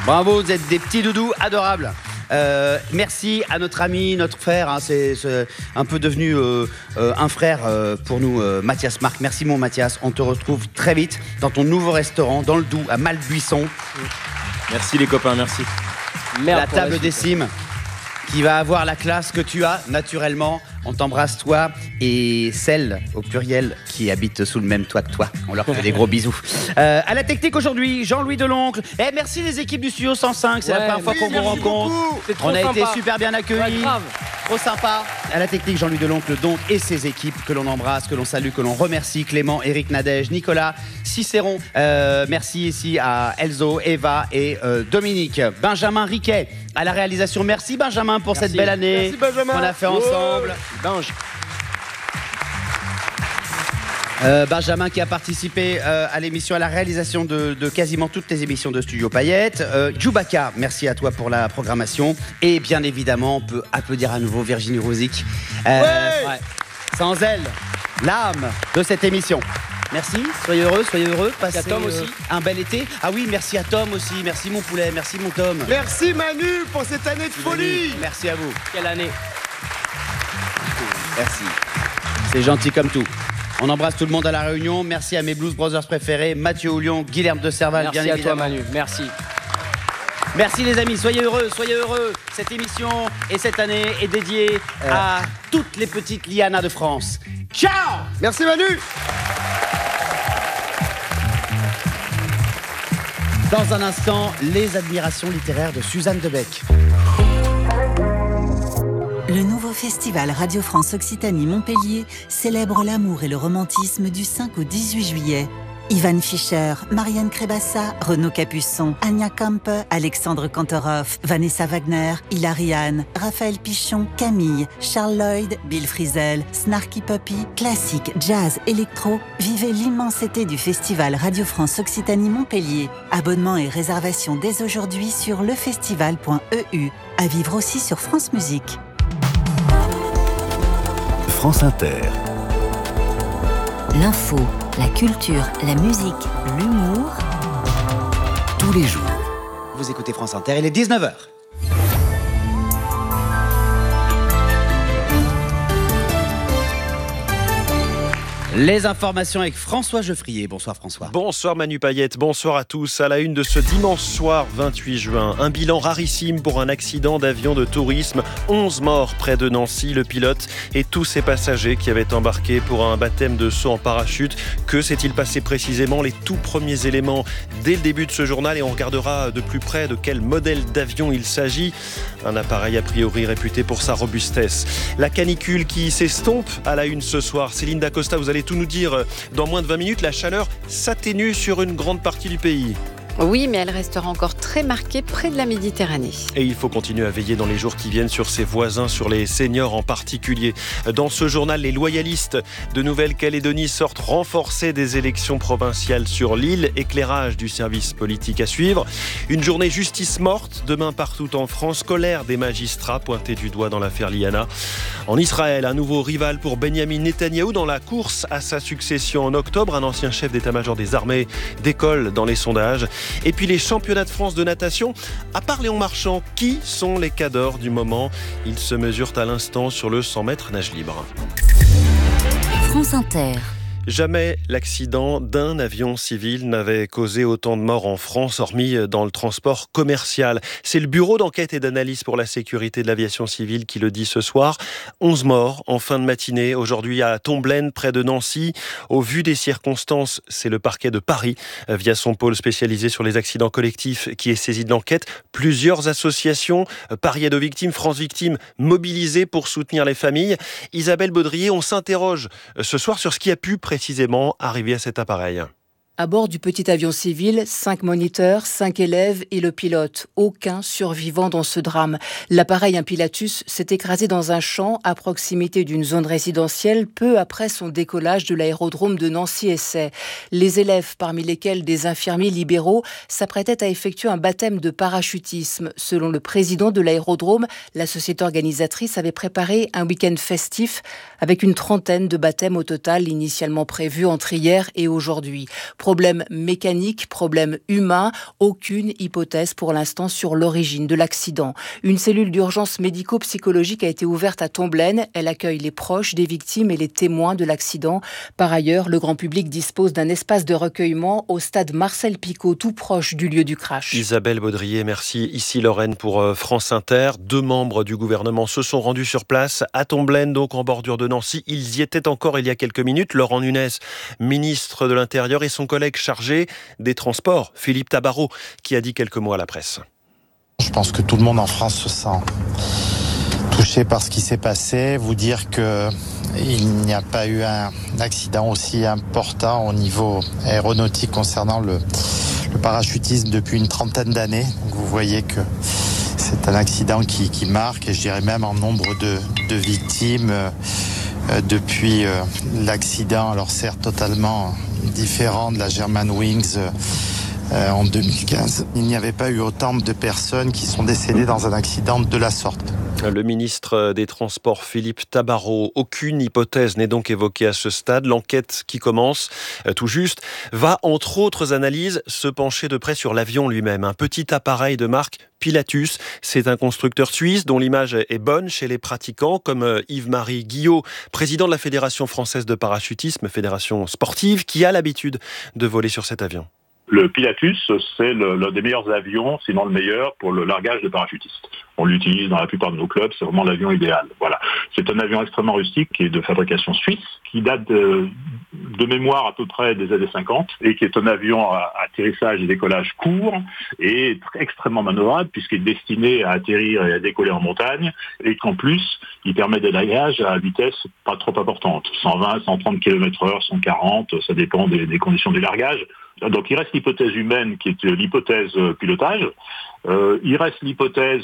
Bravo, vous êtes des petits doudous adorables. Merci à notre ami, notre frère, hein, c'est un peu devenu un frère pour nous, Mathias Marc. Merci mon Mathias, on te retrouve très vite dans ton nouveau restaurant, dans le Doubs, à Malbuisson. Merci les copains, merci. La table des cimes, qui va avoir la classe que tu as, naturellement. On t'embrasse toi et celles, au pluriel, qui habitent sous le même toit que toi. On leur fait des gros bisous. À la technique aujourd'hui, Jean-Louis Deloncle. Merci les équipes du Studio 105, c'est la première fois qu'on vous rencontre. On a été super bien accueillis. Trop sympa. À la technique, Jean-Louis Deloncle donc et ses équipes que l'on embrasse, que l'on salue, que l'on remercie. Clément, Eric Nadège, Nicolas, Cicéron. Merci ici à Elzo, Eva et Dominique. Benjamin Riquet à la réalisation. Merci Benjamin pour cette belle année qu'on a fait ensemble. Benjamin qui a participé à l'émission, à la réalisation de quasiment toutes les émissions de Studio Payette. Djoubaka, merci à toi pour la programmation. Et bien évidemment, on peut applaudir à nouveau Virginie Rouzic. Sans elle, l'âme de cette émission. Merci, soyez heureux, passez à Tom aussi. Un bel été. Ah oui, merci à Tom aussi, merci mon poulet, merci mon Tom. Merci Manu pour cette année de folie. Merci à vous. Quelle année. Merci, c'est gentil comme tout. On embrasse tout le monde à La Réunion. Merci à mes Blues Brothers préférés, Mathieu Oulion, Guilherme de Serval, merci bien évidemment. Merci à toi Manu, merci. Merci les amis, soyez heureux. Cette émission et cette année est dédiée à toutes les petites lianas de France. Ciao. Merci Manu. Dans un instant, les admirations littéraires de Suzanne Debec. Le nouveau festival Radio France Occitanie Montpellier célèbre l'amour et le romantisme du 5 au 18 juillet. Ivan Fischer, Marianne Crébassa, Renaud Capuçon, Anya Kampe, Alexandre Kantorov, Vanessa Wagner, Hilary Hahn, Raphaël Pichon, Camille, Charles Lloyd, Bill Frisell, Snarky Puppy, classique, jazz, électro. Vivez l'immensité du festival Radio France Occitanie Montpellier. Abonnement et réservation dès aujourd'hui sur lefestival.eu. À vivre aussi sur France Musique. France Inter. L'info, la culture, la musique, l'humour. Tous les jours. Vous écoutez France Inter, il est 19h. Les informations avec François Geoffrier. Bonsoir François. Bonsoir Manu Payette, bonsoir à tous. À la une de ce dimanche soir 28 juin, un bilan rarissime pour un accident d'avion de tourisme. 11 morts près de Nancy, le pilote et tous ses passagers qui avaient embarqué pour un baptême de saut en parachute. Que s'est-il passé précisément? Les tout premiers éléments dès le début de ce journal et on regardera de plus près de quel modèle d'avion il s'agit. Un appareil a priori réputé pour sa robustesse. La canicule qui s'estompe à la une ce soir. Céline Dacosta, vous allez tout nous dire dans moins de 20 minutes. La chaleur s'atténue sur une grande partie du pays. Oui, mais elle restera encore très marquée près de la Méditerranée. Et il faut continuer à veiller dans les jours qui viennent sur ses voisins, sur les seniors en particulier. Dans ce journal, les loyalistes de Nouvelle-Calédonie sortent renforcés des élections provinciales sur l'île. Éclairage du service politique à suivre. Une journée justice morte demain partout en France. Colère des magistrats pointés du doigt dans l'affaire Liana. En Israël, un nouveau rival pour Benyamin Netanyahou dans la course à sa succession en octobre. Un ancien chef d'état-major des armées décolle dans les sondages. Et puis les championnats de France de natation. À part Léon Marchand, qui sont les cadors du moment? Ils se mesurent à l'instant sur le 100 mètres nage libre. France Inter. Jamais l'accident d'un avion civil n'avait causé autant de morts en France, hormis dans le transport commercial. C'est le Bureau d'enquête et d'analyse pour la sécurité de l'aviation civile qui le dit ce soir. 11 morts en fin de matinée, aujourd'hui à Tomblaine, près de Nancy. Au vu des circonstances, c'est le parquet de Paris, via son pôle spécialisé sur les accidents collectifs, qui est saisi de l'enquête. Plusieurs associations, Paris Aide aux victimes, France Victimes, mobilisées pour soutenir les familles. Isabelle Baudrier, on s'interroge ce soir sur ce qui a pu précisément arriver à cet appareil. À bord du petit avion civil, 5 moniteurs, 5 élèves et le pilote. Aucun survivant dans ce drame. L'appareil, un Pilatus, s'est écrasé dans un champ à proximité d'une zone résidentielle peu après son décollage de l'aérodrome de Nancy-Essay. Les élèves, parmi lesquels des infirmiers libéraux, s'apprêtaient à effectuer un baptême de parachutisme. Selon le président de l'aérodrome, la société organisatrice avait préparé un week-end festif avec une trentaine de baptêmes au total initialement prévus entre hier et aujourd'hui. Problème mécanique, problème humain, aucune hypothèse pour l'instant sur l'origine de l'accident. Une cellule d'urgence médico-psychologique a été ouverte à Tomblaine. Elle accueille les proches des victimes et les témoins de l'accident. Par ailleurs, le grand public dispose d'un espace de recueillement au stade Marcel Picot, tout proche du lieu du crash. Isabelle Baudrier, merci. Ici Lorraine pour France Inter. 2 membres du gouvernement se sont rendus sur place à Tomblaine, donc en bordure de Nancy. Ils y étaient encore il y a quelques minutes. Laurent Nunez, ministre de l'Intérieur, et son collègue chargé des Transports, Philippe Tabarot, qui a dit quelques mots à la presse. Je pense que tout le monde en France se sent touché par ce qui s'est passé. Vous dire qu'il n'y a pas eu un accident aussi important au niveau aéronautique concernant le parachutisme depuis une trentaine d'années. Donc vous voyez que c'est un accident qui marque, et je dirais même en nombre de victimes depuis l'accident, alors certes totalement différent de la Germanwings en 2015. Il n'y avait pas eu autant de personnes qui sont décédées dans un accident de la sorte. Le ministre des Transports, Philippe Tabarot. Aucune hypothèse n'est donc évoquée à ce stade. L'enquête qui commence tout juste va, entre autres analyses, se pencher de près sur l'avion lui-même. Un petit appareil de marque Pilatus. C'est un constructeur suisse dont l'image est bonne chez les pratiquants, comme Yves-Marie Guillot, président de la Fédération française de parachutisme, fédération sportive, qui a l'habitude de voler sur cet avion. Le Pilatus, c'est l'un des meilleurs avions, sinon le meilleur, pour le largage de parachutistes. On l'utilise dans la plupart de nos clubs, c'est vraiment l'avion idéal. Voilà. C'est un avion extrêmement rustique qui est de fabrication suisse, qui date de mémoire à peu près des années 50, et qui est un avion à atterrissage et décollage court et extrêmement manœuvrable, puisqu'il est destiné à atterrir et à décoller en montagne, et qu'en plus, il permet des largages à vitesse pas trop importante. 120, 130 km/h, 140, ça dépend des conditions du largage. Donc il reste l'hypothèse humaine qui est l'hypothèse pilotage. Il reste l'hypothèse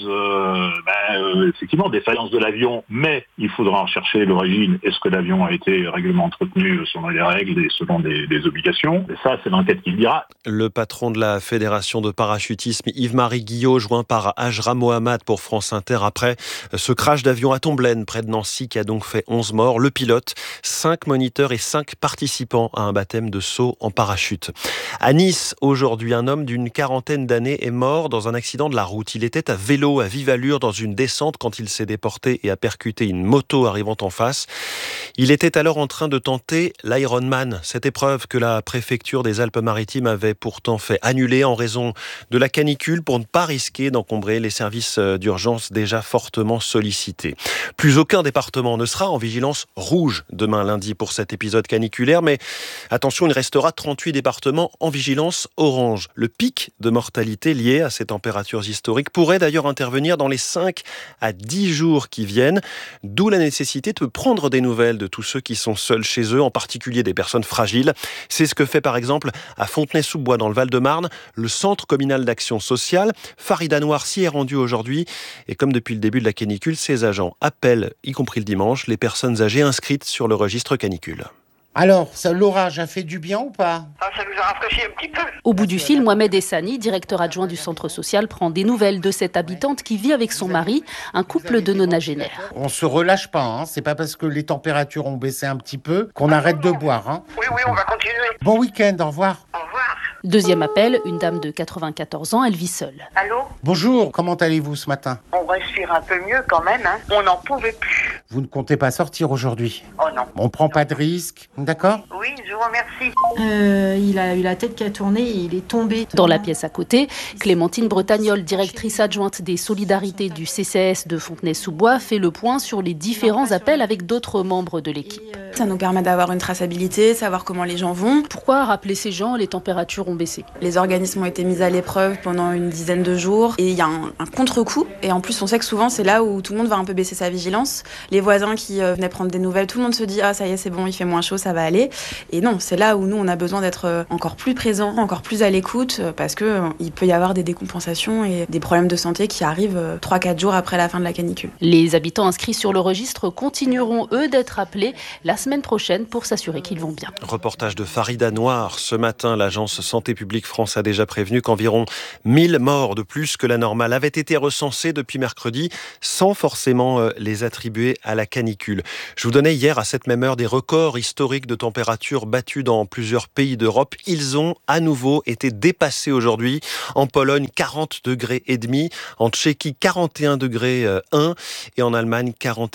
effectivement défaillance de l'avion, mais il faudra en chercher l'origine. Est-ce que l'avion a été régulièrement entretenu selon les règles et selon des obligations? Et ça, c'est l'enquête qui le dira. Le patron de la Fédération de parachutisme, Yves-Marie Guillot, joint par Ajra Mohamed pour France Inter, après ce crash d'avion à Tomblaine, près de Nancy, qui a donc fait 11 morts. Le pilote, 5 moniteurs et 5 participants à un baptême de saut en parachute. À Nice, aujourd'hui, un homme d'une quarantaine d'années est mort dans un accident de la route. Il était à vélo à vive allure dans une descente quand il s'est déporté et a percuté une moto arrivant en face. Il était alors en train de tenter l'Ironman, cette épreuve que la préfecture des Alpes-Maritimes avait pourtant fait annuler en raison de la canicule pour ne pas risquer d'encombrer les services d'urgence déjà fortement sollicités. Plus aucun département ne sera en vigilance rouge demain lundi pour cet épisode caniculaire, mais attention, il restera 38 départements en vigilance orange. Le pic de mortalité lié à ces températures historiques pourrait d'ailleurs intervenir dans les 5 à 10 jours qui viennent, d'où la nécessité de prendre des nouvelles de tous ceux qui sont seuls chez eux, en particulier des personnes fragiles. C'est ce que fait par exemple à Fontenay-sous-Bois dans le Val-de-Marne le Centre communal d'action sociale. Farid Anouar s'y est rendu aujourd'hui et comme depuis le début de la canicule, ses agents appellent, y compris le dimanche, les personnes âgées inscrites sur le registre canicule. Alors, l'orage a fait du bien ou pas? Ça nous a rafraîchi un petit peu. Au bout du fil, Mohamed Essani, directeur adjoint du centre social, prend des nouvelles de cette habitante qui vit avec son mari, un couple de nonagénaires. On se relâche pas, hein. C'est pas parce que les températures ont baissé un petit peu qu'on arrête de boire. Hein. Oui, on va continuer. Bon week-end, au revoir. Au revoir. Deuxième appel, une dame de 94 ans, elle vit seule. Allô? Bonjour, comment allez-vous ce matin? On respire un peu mieux quand même, hein. On n'en pouvait plus. Vous ne comptez pas sortir aujourd'hui? Oh non. On prend pas de risques, d'accord? Oui, je vous remercie. Il a eu la tête qui a tourné et il est tombé. Dans la pièce à côté, Clémentine Bretagnol, directrice adjointe des solidarités du CCAS de Fontenay-sous-Bois, fait le point sur les différents appels avec d'autres membres de l'équipe. Ça nous permet d'avoir une traçabilité, savoir comment les gens vont. Pourquoi rappeler ces gens? Les températures ont baissé. Les organismes ont été mis à l'épreuve pendant une dizaine de jours et il y a un contre-coup. Et en plus, on sait que souvent, c'est là où tout le monde va un peu baisser sa vigilance. Les voisins qui venaient prendre des nouvelles, tout le monde se dit « Ah, ça y est, c'est bon, il fait moins chaud, ça va aller ». Et non, c'est là où nous, on a besoin d'être encore plus présents, encore plus à l'écoute, parce qu'il peut y avoir des décompensations et des problèmes de santé qui arrivent 3-4 jours après la fin de la canicule. Les habitants inscrits sur le registre continueront, eux, d'être appelés la semaine prochaine pour s'assurer qu'ils vont bien. Reportage de Farid Anouar. Ce matin, l'agence Santé publique France a déjà prévenu qu'environ 1000 morts de plus que la normale avaient été recensés depuis mercredi, sans forcément les attribuer à la canicule. Je vous donnais hier à cette même heure des records historiques de température battus dans plusieurs pays d'Europe. Ils ont à nouveau été dépassés aujourd'hui. En Pologne, 40 degrés et demi. En Tchéquie, 41 degrés 1. Et en Allemagne,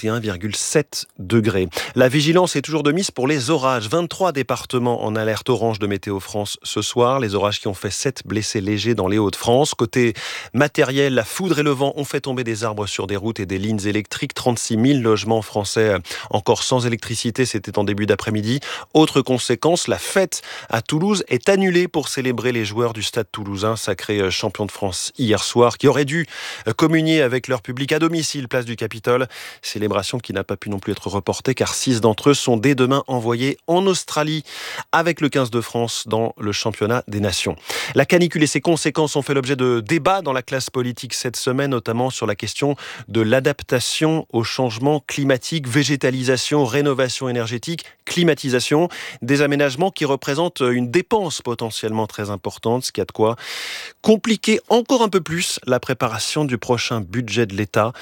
41,7 degrés. La vigilance est toujours de mise pour les orages. 23 départements en alerte orange de Météo France ce soir. Les orages qui ont fait 7 blessés légers dans les Hauts-de-France. Côté matériel, la foudre et le vent ont fait tomber des arbres sur des routes et des lignes électriques. 36 000 logements français encore sans électricité, c'était en début d'après-midi. Autre conséquence, la fête à Toulouse est annulée pour célébrer les joueurs du Stade toulousain, sacré champion de France hier soir, qui auraient dû communier avec leur public à domicile, place du Capitole. Célébration qui n'a pas pu non plus être reportée, car 6 d'entre eux sont dès demain envoyés en Australie avec le 15 de France dans le championnat des nations. La canicule et ses conséquences ont fait l'objet de débats dans la classe politique cette semaine, notamment sur la question de l'adaptation au changement climatique, végétalisation, rénovation énergétique, climatisation, des aménagements qui représentent une dépense potentiellement très importante, ce qui a de quoi compliquer encore un peu plus la préparation du prochain budget de l'État.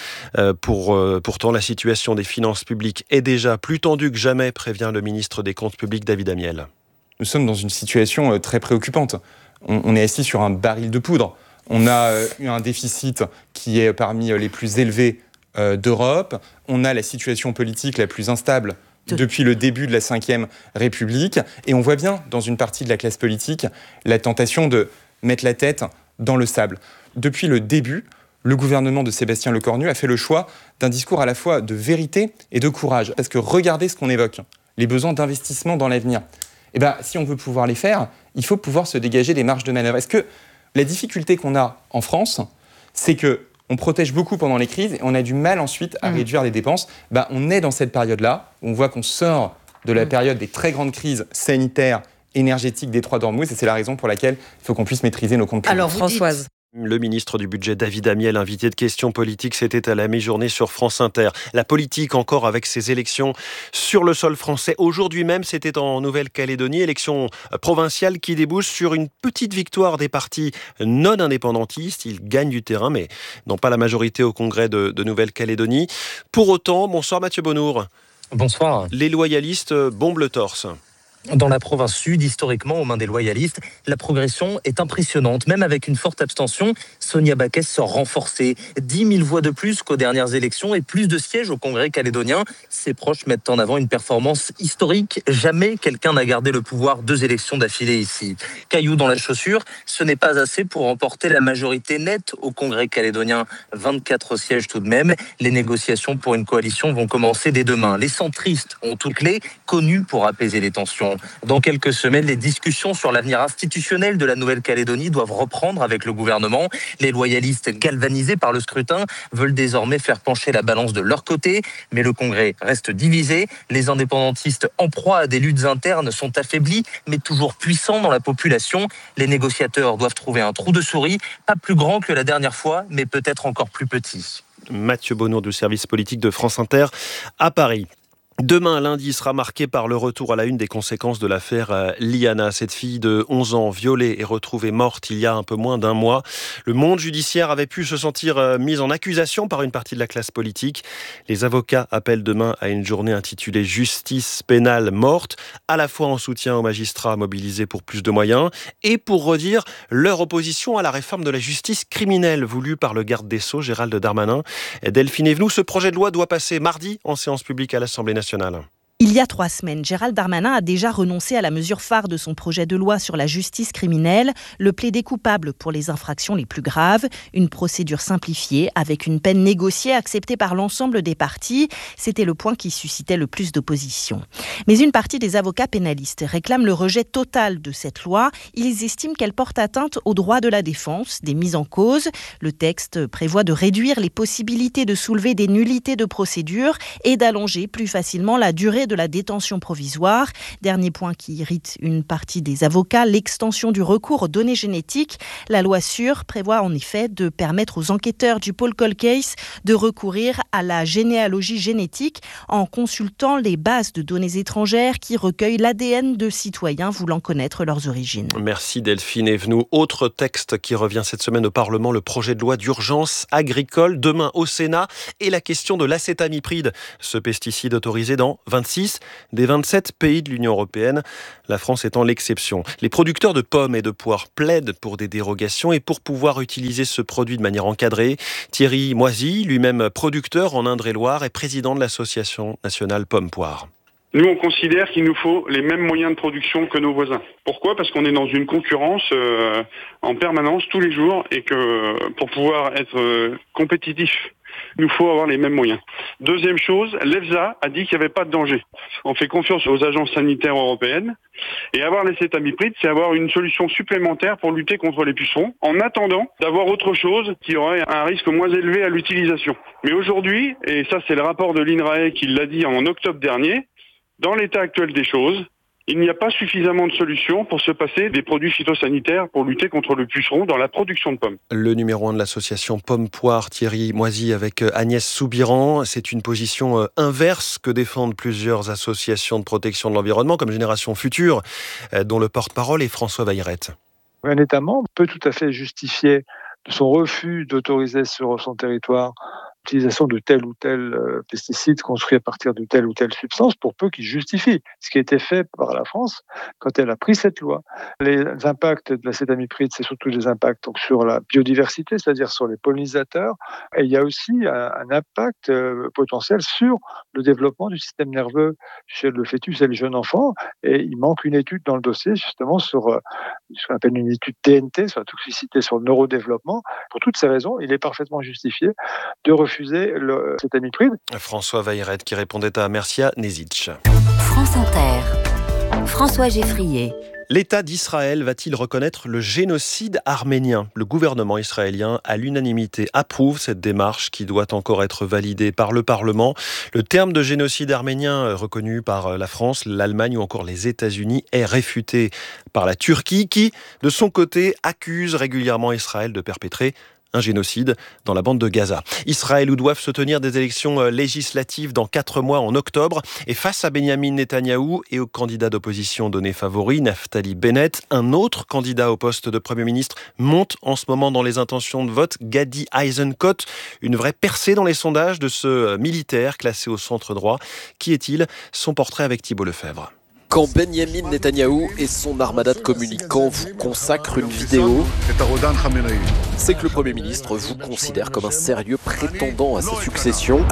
Pourtant, la situation des finances publiques est déjà plus tendue que jamais, prévient le ministre des Comptes publics David Amiel. Nous sommes dans une situation très préoccupante. On est assis sur un baril de poudre. On a eu un déficit qui est parmi les plus élevés d'Europe. On a la situation politique la plus instable depuis le début de la Ve République. Et on voit bien, dans une partie de la classe politique, la tentation de mettre la tête dans le sable. Depuis le début, le gouvernement de Sébastien Lecornu a fait le choix d'un discours à la fois de vérité et de courage. Parce que regardez ce qu'on évoque, les besoins d'investissement dans l'avenir. Si on veut pouvoir les faire, il faut pouvoir se dégager des marges de manœuvre. Est-ce que la difficulté qu'on a en France, c'est qu'on protège beaucoup pendant les crises et on a du mal ensuite à réduire les dépenses. On est dans cette période-là, où on voit qu'on sort de la période des très grandes crises sanitaires, énergétiques des 3 d'Ormuz, et c'est la raison pour laquelle il faut qu'on puisse maîtriser nos comptes publics. Alors Françoise. Le ministre du Budget David Amiel, invité de questions politiques, c'était à la mi-journée sur France Inter. La politique encore avec ces élections sur le sol français. Aujourd'hui même, c'était en Nouvelle-Calédonie, élection provinciale qui débouche sur une petite victoire des partis non indépendantistes. Ils gagnent du terrain, mais n'ont pas la majorité au Congrès de Nouvelle-Calédonie. Pour autant, bonsoir Mathieu Bonnour. Bonsoir. Les loyalistes bombent le torse. Dans la province sud, historiquement, aux mains des loyalistes, la progression est impressionnante. Même avec une forte abstention, Sonia Backès sort renforcée. 10 000 voix de plus qu'aux dernières élections et plus de sièges au Congrès calédonien. Ses proches mettent en avant une performance historique. Jamais quelqu'un n'a gardé le pouvoir 2 élections d'affilée ici. Caillou dans la chaussure, ce n'est pas assez pour remporter la majorité nette au Congrès calédonien. 24 sièges tout de même. Les négociations pour une coalition vont commencer dès demain. Les centristes ont toutes clés, connus pour apaiser les tensions. Dans quelques semaines, les discussions sur l'avenir institutionnel de la Nouvelle-Calédonie doivent reprendre avec le gouvernement. Les loyalistes, galvanisés par le scrutin, veulent désormais faire pencher la balance de leur côté. Mais le Congrès reste divisé. Les indépendantistes, en proie à des luttes internes, sont affaiblis, mais toujours puissants dans la population. Les négociateurs doivent trouver un trou de souris, pas plus grand que la dernière fois, mais peut-être encore plus petit. Mathieu Bonnour du service politique de France Inter à Paris. Demain, lundi, sera marqué par le retour à la une des conséquences de l'affaire Liana. Cette fille de 11 ans violée et retrouvée morte il y a un peu moins d'un mois. Le monde judiciaire avait pu se sentir mis en accusation par une partie de la classe politique. Les avocats appellent demain à une journée intitulée « Justice pénale morte », à la fois en soutien aux magistrats mobilisés pour plus de moyens et pour redire leur opposition à la réforme de la justice criminelle voulue par le garde des Sceaux, Gérald Darmanin. Delphine Evenou, ce projet de loi doit passer mardi en séance publique à l'Assemblée nationale. Il y a 3 semaines, Gérald Darmanin a déjà renoncé à la mesure phare de son projet de loi sur la justice criminelle, le plaider coupable pour les infractions les plus graves, une procédure simplifiée avec une peine négociée acceptée par l'ensemble des parties. C'était le point qui suscitait le plus d'opposition. Mais une partie des avocats pénalistes réclament le rejet total de cette loi. Ils estiment qu'elle porte atteinte aux droits de la défense des mises en cause. Le texte prévoit de réduire les possibilités de soulever des nullités de procédure et d'allonger plus facilement la durée de la détention provisoire. Dernier point qui irrite une partie des avocats, l'extension du recours aux données génétiques. La loi SURE prévoit en effet de permettre aux enquêteurs du Paul Cold Case de recourir à la généalogie génétique en consultant les bases de données étrangères qui recueillent l'ADN de citoyens voulant connaître leurs origines. Merci Delphine Evenou. Autre texte qui revient cette semaine au Parlement, le projet de loi d'urgence agricole. Demain au Sénat et la question de l'acétamipride, ce pesticide autorisé dans 26 des 27 pays de l'Union européenne, la France étant l'exception. Les producteurs de pommes et de poires plaident pour des dérogations et pour pouvoir utiliser ce produit de manière encadrée. Thierry Moisy, lui-même producteur en Indre-et-Loire, est président de l'association nationale Pommes-Poires. Nous, on considère qu'il nous faut les mêmes moyens de production que nos voisins. Pourquoi ? Parce qu'on est dans une concurrence en permanence, tous les jours, et que pour pouvoir être compétitif, il nous faut avoir les mêmes moyens. Deuxième chose, l'EFSA a dit qu'il n'y avait pas de danger. On fait confiance aux agences sanitaires européennes. Et avoir l'acétamipride, c'est avoir une solution supplémentaire pour lutter contre les pucerons, en attendant d'avoir autre chose qui aurait un risque moins élevé à l'utilisation. Mais aujourd'hui, et ça c'est le rapport de l'INRAE qui l'a dit en octobre dernier, dans l'état actuel des choses, il n'y a pas suffisamment de solutions pour se passer des produits phytosanitaires pour lutter contre le puceron dans la production de pommes. Le numéro 1 de l'association Pommes-Poires, Thierry Moisy, avec Agnès Soubiran. C'est une position inverse que défendent plusieurs associations de protection de l'environnement, comme Génération Future, dont le porte-parole est François Bayrette. Un État membre peut tout à fait justifier de son refus d'autoriser sur son territoire l'utilisation de tel ou tel pesticide construit à partir de telle ou telle substance, pour peu qu'il justifie. Ce qui a été fait par la France quand elle a pris cette loi. Les impacts de l'acétamipride, c'est surtout des impacts donc, sur la biodiversité, c'est-à-dire sur les pollinisateurs. Et il y a aussi un impact potentiel sur le développement du système nerveux chez le fœtus et le jeune enfant. Et il manque une étude dans le dossier, justement, sur ce qu'on appelle une étude TNT, sur la toxicité, sur le neurodéveloppement. Pour toutes ces raisons, il est parfaitement justifié de refuser l'acétamipride. François Bayrette qui répondait à Mercia Nezic. France Inter. François Geffrier. L'État d'Israël va-t-il reconnaître le génocide arménien ? Le gouvernement israélien, à l'unanimité, approuve cette démarche qui doit encore être validée par le Parlement. Le terme de génocide arménien reconnu par la France, l'Allemagne ou encore les États-Unis est réfuté par la Turquie qui, de son côté, accuse régulièrement Israël de perpétrer un génocide dans la bande de Gaza. Israël où doivent se tenir des élections législatives dans 4 mois en octobre. Et face à Benyamin Netanyahou et au candidat d'opposition donné favori, Naftali Bennett, un autre candidat au poste de Premier ministre monte en ce moment dans les intentions de vote, Gadi Eisenkot. Une vraie percée dans les sondages de ce militaire classé au centre droit. Qui est-il ? Son portrait avec Thibault Lefebvre. Quand Benyamin Netanyahou et son armada de communicants vous consacrent une vidéo, c'est que le Premier ministre vous considère comme un sérieux prétendant à sa succession.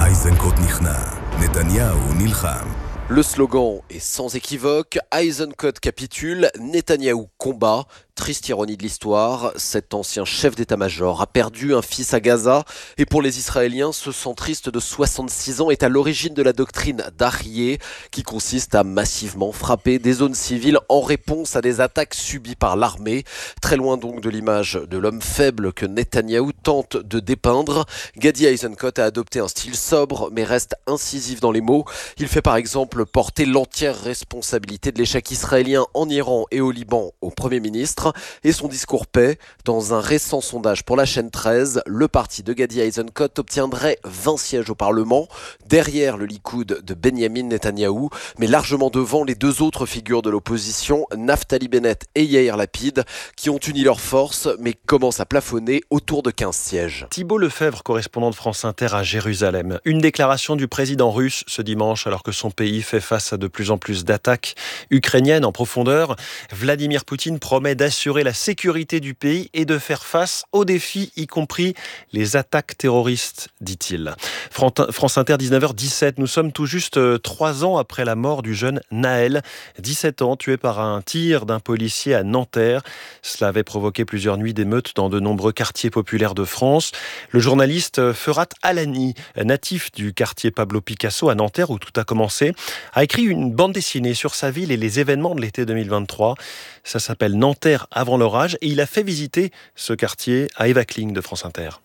Le slogan est sans équivoque, Eisenkot capitule, Netanyahou combat. Triste ironie de l'histoire, cet ancien chef d'état-major a perdu un fils à Gaza et pour les Israéliens, ce centriste de 66 ans est à l'origine de la doctrine d'Aryeh qui consiste à massivement frapper des zones civiles en réponse à des attaques subies par l'armée. Très loin donc de l'image de l'homme faible que Netanyahou tente de dépeindre, Gadi Eisenkot a adopté un style sobre mais reste incisif dans les mots. Il fait par exemple porter l'entière responsabilité de l'échec israélien en Iran et au Liban au Premier ministre. Et son discours paix. Dans un récent sondage pour la chaîne 13, le parti de Gadi Eisenkot obtiendrait 20 sièges au Parlement, derrière le Likoud de Benyamin Netanyahou, mais largement devant les deux autres figures de l'opposition, Naftali Bennett et Yair Lapid, qui ont uni leurs forces, mais commencent à plafonner autour de 15 sièges. Thibault Lefebvre, correspondant de France Inter à Jérusalem. Une déclaration du président russe ce dimanche, alors que son pays fait face à de plus en plus d'attaques ukrainiennes en profondeur. Vladimir Poutine promet d'assurer la sécurité du pays et de faire face aux défis, y compris les attaques terroristes, dit-il. France Inter, 19h17. Nous sommes tout juste 3 ans après la mort du jeune Naël, 17 ans, tué par un tir d'un policier à Nanterre. Cela avait provoqué plusieurs nuits d'émeutes dans de nombreux quartiers populaires de France. Le journaliste Ferhat Alani, natif du quartier Pablo Picasso à Nanterre, où tout a commencé, a écrit une bande dessinée sur sa ville et les événements de l'été 2023. Ça s'appelle Nanterre avant l'orage et il a fait visiter ce quartier à Eva Kling de France Inter.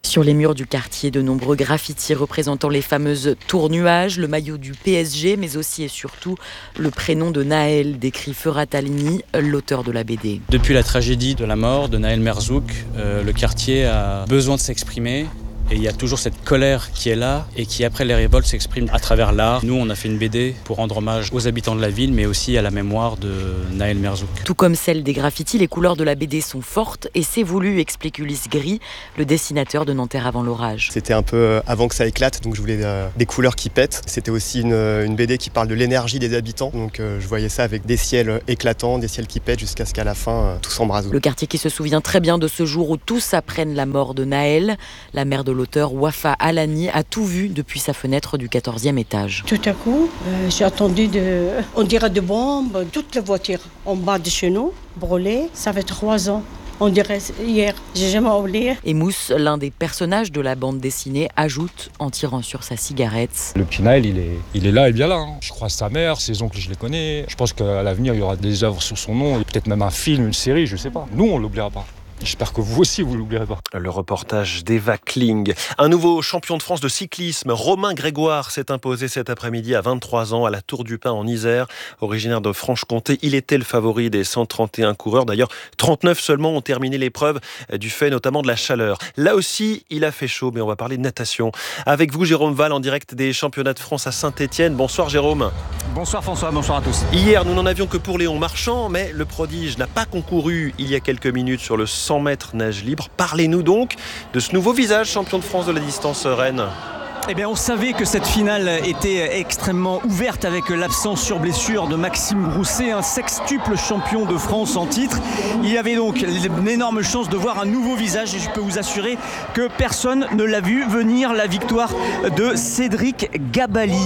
Sur les murs du quartier, de nombreux graffitis représentant les fameuses tours nuages, le maillot du PSG, mais aussi et surtout le prénom de Naël, décrit Ferhat Alini, l'auteur de la BD. Depuis la tragédie de la mort de Naël Merzouk, le quartier a besoin de s'exprimer. Et il y a toujours cette colère qui est là et qui, après les révoltes, s'exprime à travers l'art. Nous, on a fait une BD pour rendre hommage aux habitants de la ville, mais aussi à la mémoire de Naël Merzouk. Tout comme celle des graffitis, les couleurs de la BD sont fortes et c'est voulu, explique Ulysse Gris, le dessinateur de Nanterre avant l'orage. C'était un peu avant que ça éclate, donc je voulais des couleurs qui pètent. C'était aussi une BD qui parle de l'énergie des habitants, donc je voyais ça avec des ciels éclatants, des ciels qui pètent jusqu'à ce qu'à la fin, tout s'embrase. Le quartier qui se souvient très bien de ce jour où tous apprennent la mort de Naël, la mère de l'auteur Wafa Alani a tout vu depuis sa fenêtre du 14e étage. Tout à coup, j'ai entendu on dirait des bombes, toutes les voitures en bas de chez nous, brûlées. Ça fait 3 ans. On dirait hier, j'ai jamais oublié. Et Mousse, l'un des personnages de la bande dessinée, ajoute en tirant sur sa cigarette. Le petit Naël, il est là et bien là. Je croise sa mère, ses oncles, je les connais. Je pense qu'à l'avenir, il y aura des œuvres sur son nom, et peut-être même un film, une série, je sais pas. Nous, on l'oubliera pas. J'espère que vous aussi, vous ne l'oublierez pas. Le reportage d'Eva Kling. Un nouveau champion de France de cyclisme, Romain Grégoire, s'est imposé cet après-midi à 23 ans à la Tour du Pin en Isère. Originaire de Franche-Comté, il était le favori des 131 coureurs. D'ailleurs, 39 seulement ont terminé l'épreuve du fait notamment de la chaleur. Là aussi, il a fait chaud, mais on va parler de natation. Avec vous, Jérôme Val, en direct des championnats de France à Saint-Étienne. Bonsoir Jérôme. Bonsoir François, bonsoir à tous. Hier, nous n'en avions que pour Léon Marchand, mais le prodige n'a pas concouru il y a quelques minutes sur le 100 mètres nage libre. Parlez-nous donc de ce nouveau visage champion de France de la distance reine. Eh bien, on savait que cette finale était extrêmement ouverte avec l'absence sur blessure de Maxime Grousset, un sextuple champion de France en titre. Il y avait donc une énorme chance de voir un nouveau visage et je peux vous assurer que personne ne l'a vu venir. La victoire de Cédric Gabali,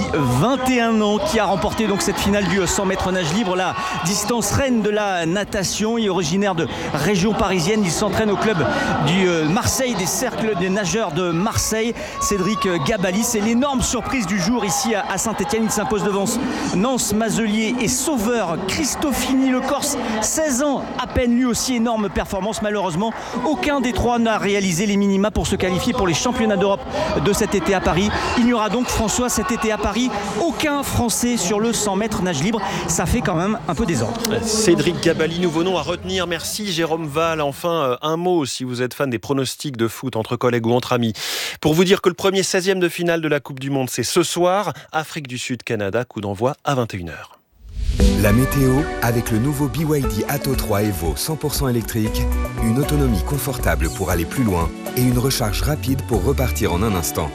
21 ans, qui a remporté donc cette finale du 100 mètres nage libre, la distance reine de la natation. Il est originaire de région parisienne. Il s'entraîne au club du Marseille, des cercles des nageurs de Marseille. Cédric Gabali, c'est l'énorme surprise du jour ici à Saint-Étienne. Il s'impose devant Nance Mazelier et Sauveur Christofini, le Corse, 16 ans à peine, lui aussi énorme performance. Malheureusement, aucun des trois n'a réalisé les minima pour se qualifier pour les championnats d'Europe de cet été à Paris. Il n'y aura donc, François, cet été à Paris, aucun Français sur le 100 mètres nage libre. Ça fait quand même un peu désordre. Cédric Gabali, nouveau nom à retenir. Merci Jérôme Val. Enfin, un mot si vous êtes fan des pronostics de foot entre collègues ou entre amis. Pour vous dire que le premier 16e de finale de la Coupe du Monde, c'est ce soir. Afrique du Sud-Canada, coup d'envoi à 21h. La météo avec le nouveau BYD Atto 3 Evo 100% électrique, une autonomie confortable pour aller plus loin et une recharge rapide pour repartir en un instant.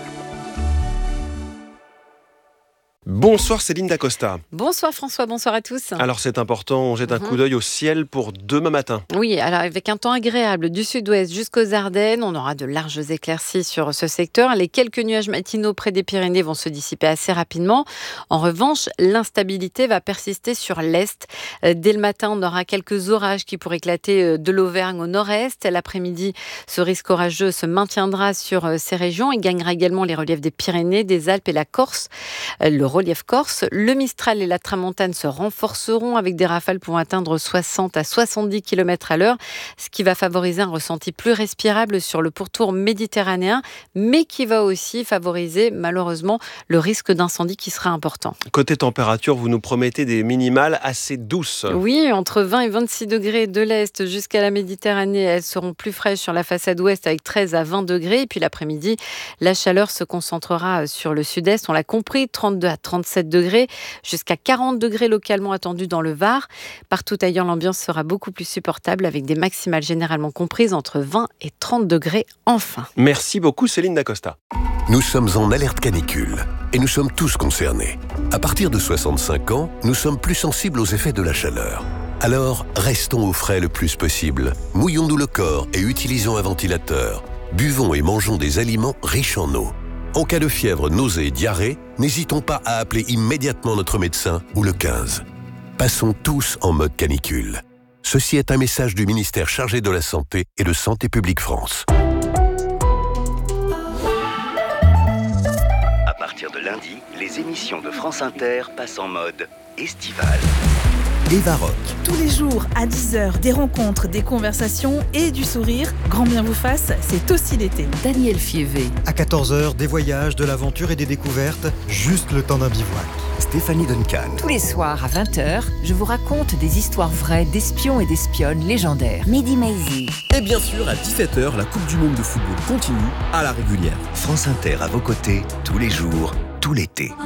Bonsoir Céline Dacosta. Bonsoir François, bonsoir à tous. Alors c'est important, on jette un coup d'œil au ciel pour demain matin. Oui, alors avec un temps agréable du sud-ouest jusqu'aux Ardennes, on aura de larges éclaircies sur ce secteur. Les quelques nuages matinaux près des Pyrénées vont se dissiper assez rapidement. En revanche, l'instabilité va persister sur l'est. Dès le matin, on aura quelques orages qui pourraient éclater de l'Auvergne au nord-est. L'après-midi, ce risque orageux se maintiendra sur ces régions. Il gagnera également les reliefs des Pyrénées, des Alpes et la Corse. Le relief corse, le Mistral et la Tramontane se renforceront avec des rafales pouvant atteindre 60 à 70 km à l'heure, ce qui va favoriser un ressenti plus respirable sur le pourtour méditerranéen, mais qui va aussi favoriser malheureusement le risque d'incendie qui sera important. Côté température, vous nous promettez des minimales assez douces. Oui, entre 20 et 26 degrés de l'Est jusqu'à la Méditerranée, elles seront plus fraîches sur la façade ouest avec 13 à 20 degrés. Et puis l'après-midi, la chaleur se concentrera sur le sud-est, on l'a compris, 32 à 37 degrés, jusqu'à 40 degrés localement attendus dans le Var. Partout ailleurs, l'ambiance sera beaucoup plus supportable avec des maximales généralement comprises entre 20 et 30 degrés enfin. Merci beaucoup Céline Dacosta. Nous sommes en alerte canicule et nous sommes tous concernés. À partir de 65 ans, nous sommes plus sensibles aux effets de la chaleur. Alors, restons au frais le plus possible. Mouillons-nous le corps et utilisons un ventilateur. Buvons et mangeons des aliments riches en eau. En cas de fièvre, nausée et diarrhée, n'hésitons pas à appeler immédiatement notre médecin ou le 15. Passons tous en mode canicule. Ceci est un message du ministère chargé de la Santé et de Santé publique France. À partir de lundi, les émissions de France Inter passent en mode estival. Eva Rock. Tous les jours à 10h, des rencontres, des conversations et du sourire. Grand bien vous fasse, c'est aussi l'été. Daniel Fievé. À 14h, des voyages, de l'aventure et des découvertes, juste le temps d'un bivouac. Stéphanie Duncan. Tous les soirs à 20h, je vous raconte des histoires vraies d'espions et d'espionnes légendaires. Mehdi Maizi. Et bien sûr, à 17h, la Coupe du Monde de football continue à la régulière. France Inter à vos côtés, tous les jours, tout l'été.